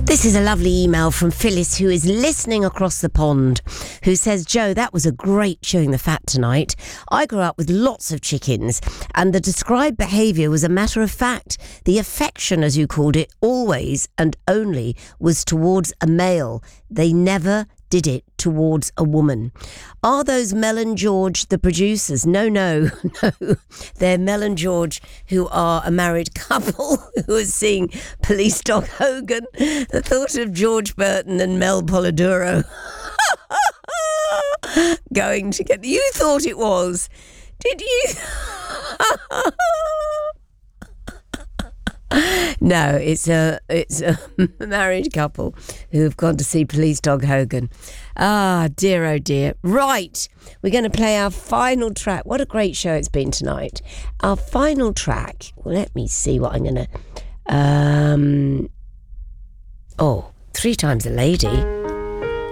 This is a lovely email from Phyllis, who is listening across the pond, who says, Joe, that was a great Chewing the Fat tonight. I grew up with lots of chickens, and the described behaviour was a matter of fact. The affection, as you called it, always and only was towards a male. They never did it towards a woman. Are those Mel and George the producers? No. They're Mel and George, who are a married couple who are seeing Police Dog Hogan. The thought of George Burton and Mel Polidoro going together. You thought it was, did you? No, it's a married couple who have gone to see Police Dog Hogan. Ah, dear, oh dear. Right, we're going to play our final track. What a great show it's been tonight. Our final track. Well, let me see what I'm going to... 3 Times a Lady.